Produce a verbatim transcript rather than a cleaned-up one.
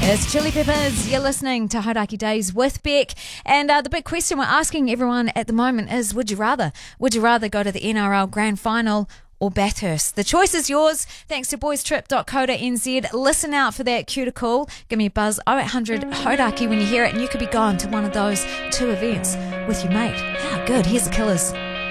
It's Chili Peppers. You're listening to Hauraki Days with Beck. And uh, the big question we're asking everyone at the moment is, would you rather? Would you rather go to the N R L Grand Final or Bathurst? The choice is yours. Thanks to boys trip dot co dot n z. Listen out for that cue to call. Give me a buzz, oh eight hundred Hauraki when you hear it, and you could be going to one of those two events with your mate. How good. Here's the Killers.